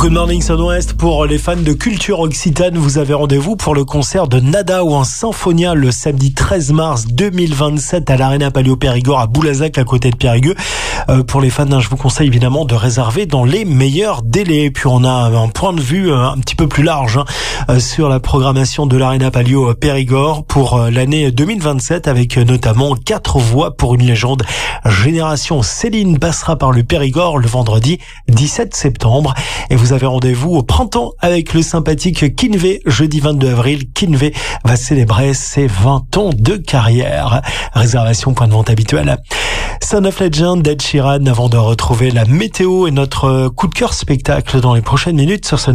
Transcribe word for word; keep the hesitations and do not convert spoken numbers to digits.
Good Morning Sud-Ouest. Pour les fans de culture occitane, vous avez rendez-vous pour le concert de Nada ou un Symphonia le samedi treize mars deux mille vingt-sept à l'Arena Palio Périgord à Boulazac à côté de Périgueux. Euh, pour les fans, je vous conseille évidemment de réserver dans les meilleurs délais. Puis on a un point de vue un petit peu plus large hein, sur la programmation de l'Arena Palio Périgord pour l'année deux mille vingt-sept avec notamment quatre voix pour une légende. Génération Céline passera par le Périgord le vendredi dix-sept septembre. Et vous avez rendez-vous au printemps avec le sympathique Kinvey. Jeudi vingt-deux avril, Kinvey va célébrer ses vingt ans de carrière. Réservation, point de vente habituel. Son of Legend d'Ed Sheeran avant de retrouver la météo et notre coup de cœur spectacle dans les prochaines minutes sur ce